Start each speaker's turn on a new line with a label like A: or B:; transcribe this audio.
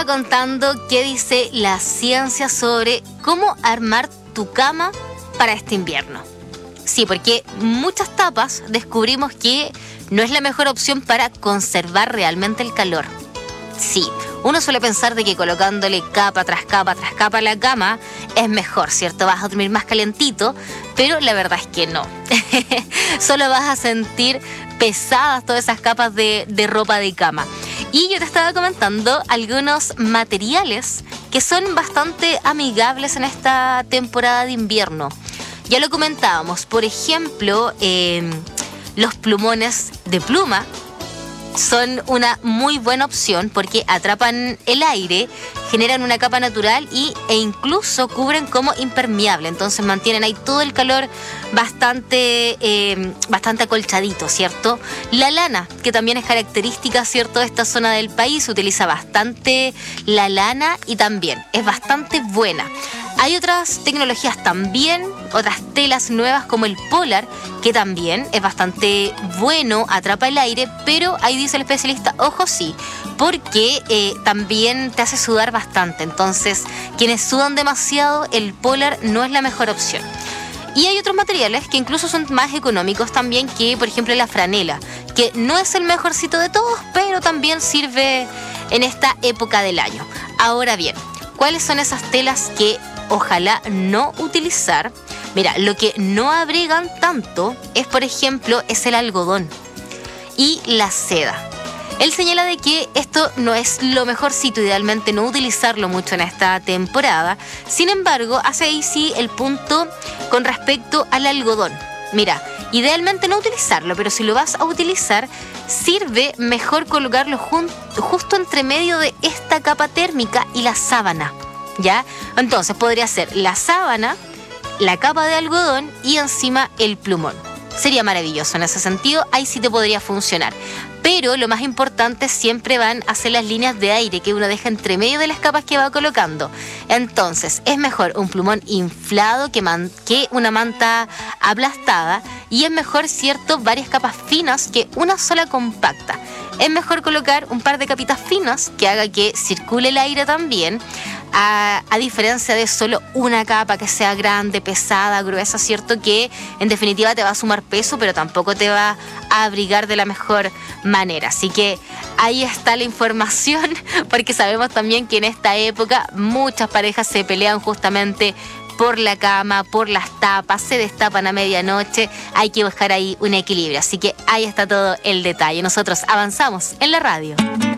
A: estaba contando qué dice la ciencia sobre cómo armar tu cama para este invierno. Sí, porque muchas tapas descubrimos que no es la mejor opción para conservar realmente el calor. Sí, uno suele pensar de que colocándole capa tras capa tras capa a la cama es mejor, ¿cierto? Vas a dormir más calentito, pero la verdad es que no. Solo vas a sentir pesadas todas esas capas de ropa de cama. Y yo te estaba comentando algunos materiales que son bastante amigables en esta temporada de invierno. Ya lo comentábamos, por ejemplo, los plumones de pluma son una muy buena opción porque atrapan el aire, generan una capa natural e incluso cubren como impermeable. Entonces mantienen ahí todo el calor bastante acolchadito, ¿cierto? La lana, que también es característica, ¿cierto?, de esta zona del país, se utiliza bastante la lana y también es bastante buena. Hay otras tecnologías también, otras telas nuevas como el polar, que también es bastante bueno, atrapa el aire, pero ahí dice el especialista, ojo sí, porque también te hace sudar bastante. Entonces, quienes sudan demasiado, el polar no es la mejor opción. Y hay otros materiales que incluso son más económicos también, que por ejemplo la franela, que no es el mejorcito de todos, pero también sirve en esta época del año. Ahora bien, ¿cuáles son esas telas que ojalá no utilizar? Mira, lo que no abrigan tanto es, por ejemplo, es el algodón y la seda. Él señala de que esto no es lo mejorcito, idealmente no utilizarlo mucho en esta temporada. Sin embargo, hace ahí sí el punto con respecto al algodón. Mira, idealmente no utilizarlo, pero si lo vas a utilizar, sirve mejor colocarlo justo entre medio de esta capa térmica y la sábana, ¿ya? Entonces podría ser la sábana, la capa de algodón y encima el plumón. Sería maravilloso en ese sentido, ahí sí te podría funcionar. Pero lo más importante siempre van a ser las líneas de aire que uno deja entre medio de las capas que va colocando. Entonces, es mejor un plumón inflado que una manta aplastada, y es mejor, ¿cierto?, varias capas finas que una sola compacta. Es mejor colocar un par de capitas finas que haga que circule el aire también, a diferencia de solo una capa que sea grande, pesada, gruesa, ¿cierto?, que en definitiva te va a sumar peso, pero tampoco te va a abrigar de la mejor manera. Así que ahí está la información, porque sabemos también que en esta época muchas parejas se pelean justamente por la cama, por las tapas, se destapan a medianoche. Hay que buscar ahí un equilibrio. Así que ahí está todo el detalle. Nosotros avanzamos en la radio.